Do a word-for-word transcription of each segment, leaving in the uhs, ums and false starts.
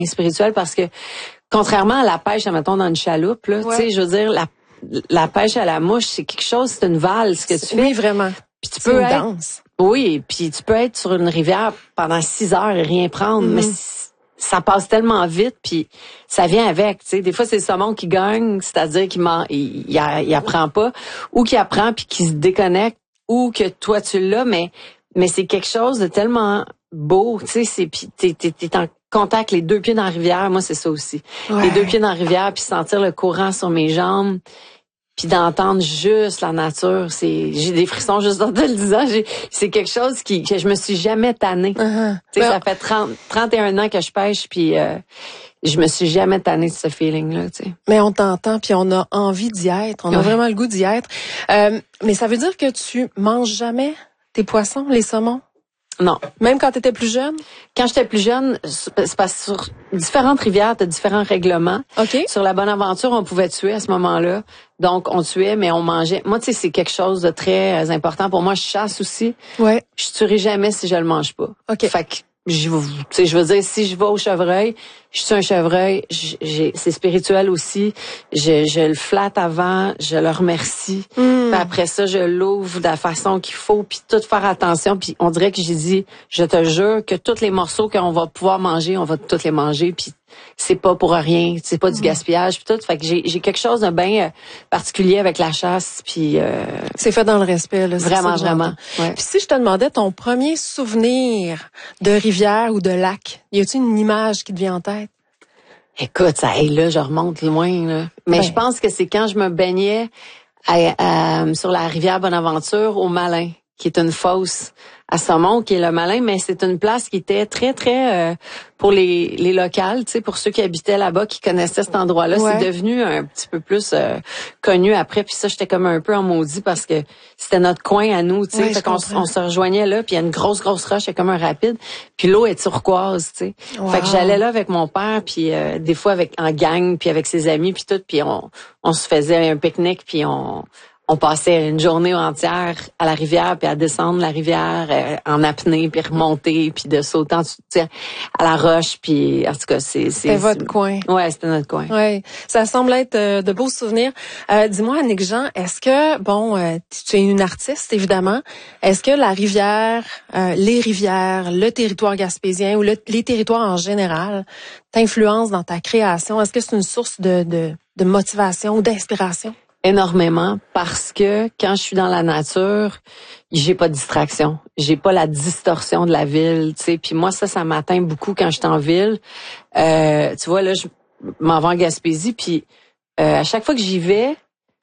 spirituel parce que contrairement à la pêche, mettons dans une chaloupe, là, ouais. tu sais, je veux dire, la, la pêche à la mouche, c'est quelque chose, c'est une valse que tu fais. Oui, vraiment. Puis tu c'est peux une être, danse. oui, puis tu peux être sur une rivière pendant six heures et rien prendre, mm-hmm. mais ça passe tellement vite, puis ça vient avec, tu sais. Des fois, c'est le saumon qui gagne, c'est-à-dire qu'il il, il, il apprend pas, ou qu'il apprend puis qu'il se déconnecte, ou que toi tu l'as, mais mais c'est quelque chose de tellement beau, tu sais. C'est puis t'es, t'es, t'es en contact, les deux pieds dans la rivière. Moi, c'est ça aussi. Ouais. Les deux pieds dans la rivière, puis sentir le courant sur mes jambes. Puis d'entendre juste la nature, c'est j'ai des frissons juste en te le disant. J'ai, c'est quelque chose qui que je me suis jamais tannée. Uh-huh. Tu sais, ça fait trente, trente et un ans que je pêche, puis euh, je me suis jamais tannée de ce feeling-là. Tu sais. Mais on t'entend, puis on a envie d'y être. On ouais. a vraiment le goût d'y être. Euh, mais ça veut dire que tu manges jamais tes poissons, les saumons? Non. Même quand tu étais plus jeune? Quand j'étais plus jeune, c'est parce que sur différentes rivières, tu as différents règlements. Okay. Sur la Bonaventure, on pouvait tuer à ce moment-là. Donc, on tuait, mais on mangeait. Moi, tu sais, c'est quelque chose de très important. Pour moi, je chasse aussi. Ouais. Je tuerai jamais si je le mange pas. OK. Fait que, je, tu sais, je veux dire, si je vais au chevreuil, je tue un chevreuil, j'ai, c'est spirituel aussi. Je, je le flatte avant, je le remercie. Mm. Puis après ça, je l'ouvre de la façon qu'il faut, puis tout faire attention. Puis on dirait que j'ai dit, je te jure que tous les morceaux qu'on va pouvoir manger, on va tous les manger. Puis c'est pas pour rien, c'est pas du mmh. gaspillage puis tout. Fait que j'ai j'ai quelque chose de bien euh, particulier avec la chasse puis euh, c'est fait dans le respect là. Vraiment vraiment. Ouais. Puis si je te demandais ton premier souvenir de rivière ou de lac, y a-t-il une image qui te vient en tête? Écoute, ça hey, là, je remonte loin là. Mais ben. je pense que c'est quand je me baignais à, à, sur la rivière Bonaventure au Malin, qui est une fosse à saumon, qui est le Malin, mais c'est une place qui était très, très, euh, pour les, les locales, tu sais, pour ceux qui habitaient là-bas, qui connaissaient cet endroit-là. Ouais. C'est devenu un petit peu plus euh, connu après, puis ça, j'étais comme un peu en maudit parce que c'était notre coin à nous, tu sais. Ouais, fait qu'on on se rejoignait là, puis il y a une grosse, grosse roche, c'est comme un rapide, puis l'eau est turquoise, tu sais. Wow. Fait que j'allais là avec mon père, puis euh, des fois avec en gang, puis avec ses amis, puis tout, puis on, on se faisait un pique-nique, puis on... On passait une journée entière à la rivière, puis à descendre la rivière euh, en apnée, puis remonter, puis de sauter en dessous, à la roche, puis en tout cas, c'est... c'est c'était votre coin. Ouais, c'était notre coin. Ouais, ça semble être euh, de beaux souvenirs. Euh, dis-moi, Annick Jean, est-ce que, bon, euh, tu es une artiste, évidemment, est-ce que la rivière, euh, les rivières, le territoire gaspésien ou le, les territoires en général t'influencent dans ta création? Est-ce que c'est une source de, de, de motivation ou d'inspiration? Énormément, parce que quand je suis dans la nature, j'ai pas de distraction, j'ai pas la distorsion de la ville, tu sais. Puis moi ça, ça m'atteint beaucoup quand je suis en ville. Euh, tu vois là, je m'en vais en Gaspésie, puis euh, à chaque fois que j'y vais,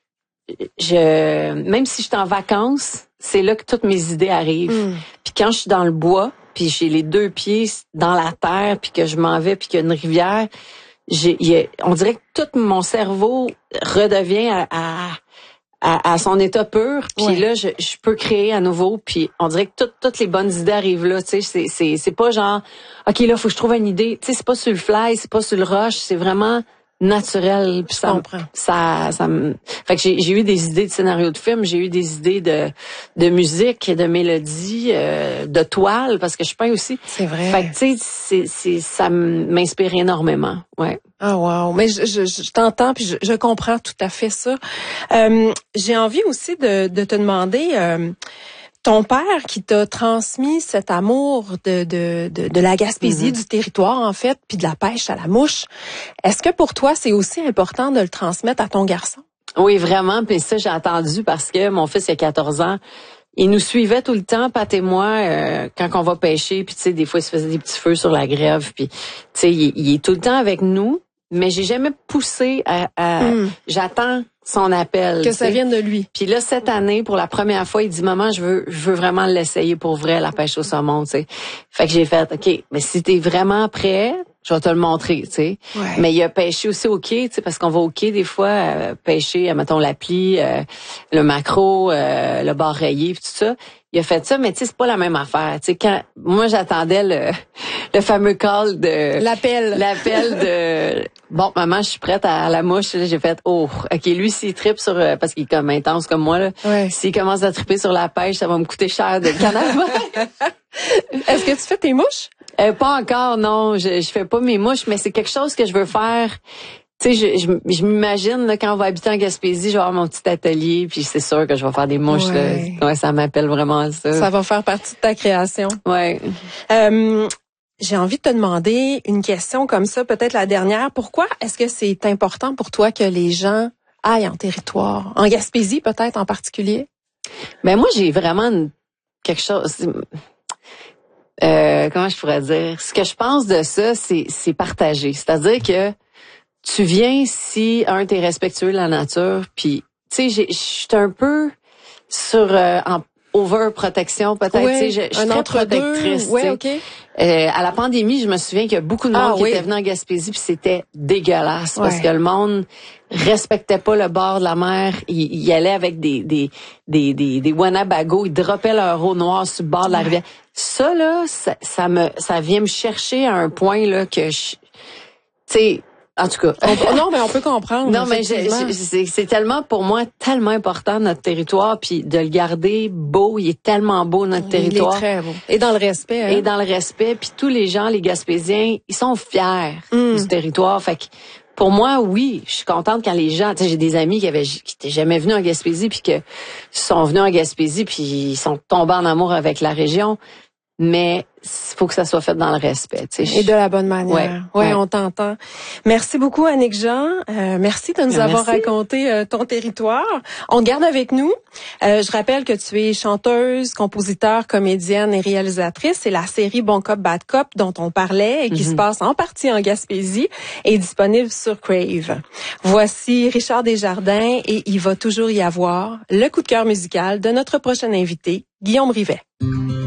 je même si je suis en vacances, c'est là que toutes mes idées arrivent. Mm. Puis quand je suis dans le bois, puis j'ai les deux pieds dans la terre, puis que je m'en vais, puis qu'il y a une rivière. J'ai, y a, on dirait que tout mon cerveau redevient à, à, à, à son état pur. Puis ouais. là, je, je peux créer à nouveau. Puis on dirait que toutes toutes les bonnes idées arrivent là. Tu sais, c'est c'est c'est pas genre, ok là, faut que je trouve une idée. Tu sais, c'est pas sur le fly, c'est pas sur le rush, c'est vraiment naturel. Puis ça, ça, ça me. Fait que j'ai j'ai eu des idées de scénario de film, j'ai eu des idées de de musique, de mélodie, euh, de toile parce que je peins aussi. C'est vrai. Fait que tu sais, c'est c'est ça m'inspire énormément. Ouais. Ah wow, mais je, je, je t'entends puis je, je comprends tout à fait ça. Euh, j'ai envie aussi de, de te demander. Euh, Ton père qui t'a transmis cet amour de de de, de la Gaspésie, mm-hmm. du territoire en fait, puis de la pêche à la mouche. Est-ce que pour toi c'est aussi important de le transmettre à ton garçon? Oui, vraiment. Puis ça j'ai entendu parce que mon fils il a quatorze ans. Il nous suivait tout le temps, Pat et moi, euh, quand on va pêcher. Puis tu sais, des fois il se faisait des petits feux sur la grève. Puis tu sais, il, il est tout le temps avec nous. Mais j'ai jamais poussé à... à mm. J'attends son appel. Que ça t'sais. vienne de lui. Puis là, cette année, pour la première fois, il dit, maman, je veux je veux vraiment l'essayer pour vrai, la pêche au saumon, tu sais. Fait que j'ai fait, OK, mais si t'es vraiment prêt, je vais te le montrer, tu sais. Ouais. Mais il a pêché aussi au quai, tu sais, parce qu'on va au quai des fois, euh, pêcher, mettons, l'appli, euh, le maquereau, euh, le bar rayé, puis tout ça. Il a fait ça, mais tu sais, c'est pas la même affaire. Tu sais, quand moi j'attendais le le fameux call de l'appel, l'appel de bon maman, je suis prête à la mouche. J'ai fait oh, ok, lui s'il trippe sur parce qu'il est comme intense comme moi là. Ouais. S'il commence à tripper sur la pêche, ça va me coûter cher de canard. Est-ce que tu fais tes mouches? Euh, pas encore, non. Je, je fais pas mes mouches, mais c'est quelque chose que je veux faire. Tu sais, je, je, je m'imagine là, quand on va habiter en Gaspésie, je vais avoir mon petit atelier, puis c'est sûr que je vais faire des mouches. Ouais. Là. Ouais, ça m'appelle vraiment à ça. Ça va faire partie de ta création. Ouais. Euh, j'ai envie de te demander une question comme ça, peut-être la dernière. Pourquoi est-ce que c'est important pour toi que les gens aillent en territoire, en Gaspésie peut-être en particulier? Ben moi, j'ai vraiment une, quelque chose. Euh, comment je pourrais dire? Ce que je pense de ça, c'est, c'est partagé. C'est-à-dire que tu viens si, un, t'es respectueux de la nature, puis, tu sais, je suis un peu sur, euh, en overprotection, peut-être, Oui, tu sais, je suis très protectrice. Oui, OK. Euh, à la pandémie, je me souviens qu'il y a beaucoup de monde ah, qui oui. était venu en Gaspésie, puis c'était dégueulasse, ouais. parce que le monde respectait pas le bord de la mer, ils, ils allaient avec des des des des, des Winnebago, ils droppaient leur eau noire sur le bord de la ouais. rivière. Ça, là, ça, ça me ça vient me chercher à un point, là, que je... Tu sais... En tout cas. On, non, mais on peut comprendre. Non, mais je, je, c'est, c'est tellement, pour moi, tellement important, notre territoire, puis de le garder beau. Il est tellement beau, notre territoire. Il est très beau. Et dans le respect. Hein? Et dans le respect. Puis tous les gens, les Gaspésiens, ils sont fiers mm. du territoire. Fait que, pour moi, oui, je suis contente quand les gens, tu sais, j'ai des amis qui avaient, qui étaient jamais venus en Gaspésie, puis que sont venus en Gaspésie, puis ils sont tombés en amour avec la région. Mais il faut que ça soit fait dans le respect. Tu sais. Et de la bonne manière. Ouais, ouais, ouais. on t'entend. Merci beaucoup, Annick Jean. Euh, merci de nous merci. avoir raconté euh, ton territoire. On te garde avec nous. Euh, je rappelle que tu es chanteuse, compositeur, comédienne et réalisatrice. C'est la série Bon Cop, Bad Cop dont on parlait et qui mm-hmm. se passe en partie en Gaspésie et est disponible sur Crave. Voici Richard Desjardins et il va toujours y avoir le coup de cœur musical de notre prochain invité, Guillaume Rivet.